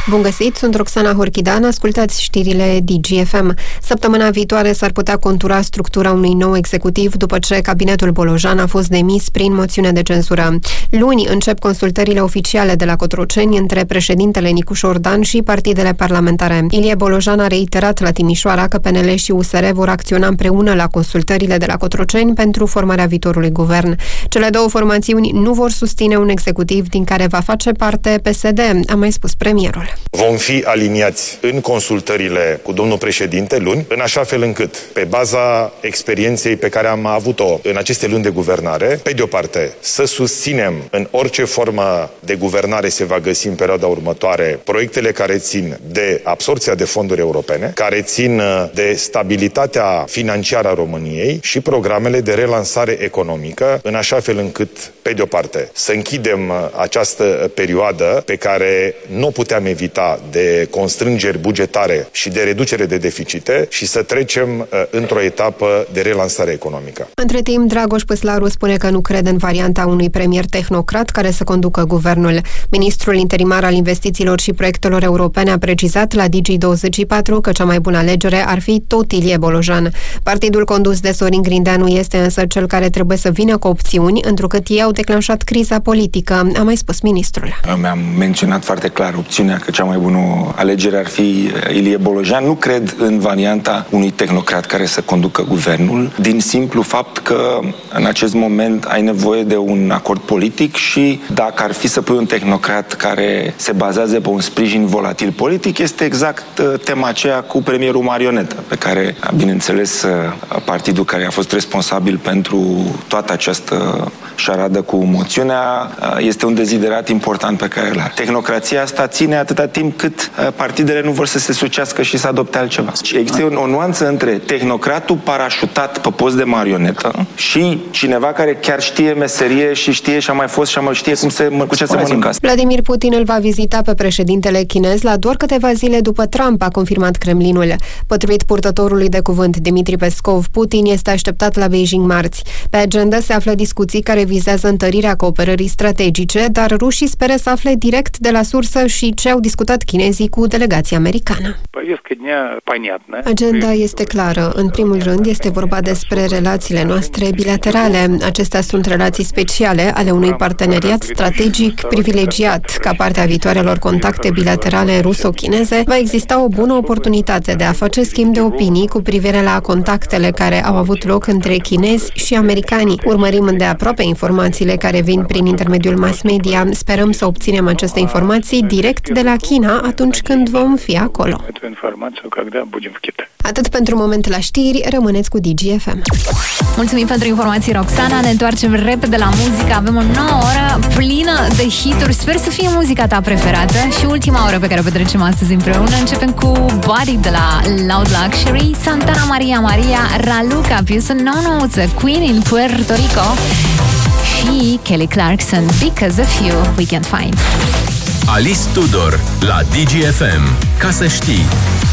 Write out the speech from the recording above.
Bun găsit, sunt Roxana Horchidan, ascultați știrile DGFM. Săptămâna viitoare s-ar putea contura structura unui nou executiv după ce cabinetul Bolojan a fost demis prin moțiune de cenzură. Luni încep consultările oficiale de la Cotroceni între președintele Nicușor Dan și partidele parlamentare. Ilie Bolojan a reiterat la Timișoara că PNL și USR vor acționa împreună la consultările de la Cotroceni pentru formarea viitorului guvern. Cele două formațiuni nu vor susține un executiv din care va face parte PSD, a mai spus premierul. Vom fi aliniați în consultările cu domnul președinte luni, în așa fel încât, pe baza experienței pe care am avut-o în aceste luni de guvernare, pe de o parte, să susținem în orice formă de guvernare se va găsi în perioada următoare proiectele care țin de absorbția de fonduri europene, care țin de stabilitatea financiară a României și programele de relansare economică, în așa fel încât, pe de o parte, să închidem această perioadă pe care nu puteam evita de constrângeri bugetare și de reducere de deficite și să trecem într-o etapă de relansare economică. Între timp, Dragoș Păslaru spune că nu crede în varianta unui premier tehnocrat care să conducă guvernul. Ministrul interimar al investițiilor și proiectelor europene a precizat la Digi24 că cea mai bună alegere ar fi tot Ilie Bolojan. Partidul condus de Sorin Grindeanu este însă cel care trebuie să vină cu opțiuni, întrucât ei au declanșat criza politică, a mai spus ministrul. Mi-am menționat foarte clar opțiunea că cea mai bună alegere ar fi Ilie Bolojan. Nu cred în varianta unui tehnocrat care să conducă guvernul, din simplu fapt că în acest moment ai nevoie de un acord politic și dacă ar fi să pui un tehnocrat care se bazează pe un sprijin volatil politic, este exact tema aceea cu premierul marionetă, pe care, bineînțeles, partidul care a fost responsabil pentru toată această șaradă cu moțiunea este un deziderat important pe care îl are. Tehnocrația asta ține atâta timp cât partidele nu vor să se sucească și să adopte altceva. Există o nuanță între tehnocratul parașutat pe post de marionetă și cineva care chiar știe meserie și știe și a mai fost și știe cu ce se mănâncă. Vladimir Putin îl va vizita pe președintele chinez la doar câteva zile după Trump, a confirmat Kremlinul. Potrivit purtătorului de cuvânt Dmitri Peskov, Putin este așteptat la Beijing marți. Pe agenda se află discuții care vizează întărirea cooperării strategice, dar rușii speră să afle direct de la sursă și ce au discutat chinezii cu delegația americană. Agenda este clară. În primul rând este vorba despre relațiile noastre bilaterale. Acestea sunt relații speciale ale unui parteneriat strategic privilegiat. Ca parte a viitoarelor contacte bilaterale ruso-chineze, va exista o bună oportunitate de a face schimb de opinii cu privire la contactele care au avut loc între chinezi și americani. Urmărim îndeaproape informațiile care vin prin intermediul mass media. Sperăm să obținem aceste informații direct de la China atunci când vom fi acolo. Atât pentru moment la știri, rămâneți cu DGFM. Mulțumim pentru informații, Roxana. Ne întoarcem repede la muzică. Avem o nouă oră plină de hituri. Sper să fie muzica ta preferată și ultima oră pe care o petrecem astăzi împreună. Începem cu Body de la Loud Luxury, Santana Maria Maria, Raluca, piesă nouă-nouță, Queen in Puerto Rico și Kelly Clarkson, Because of You, We Can Find. Alice Tudor la DGFM. Ca să știi.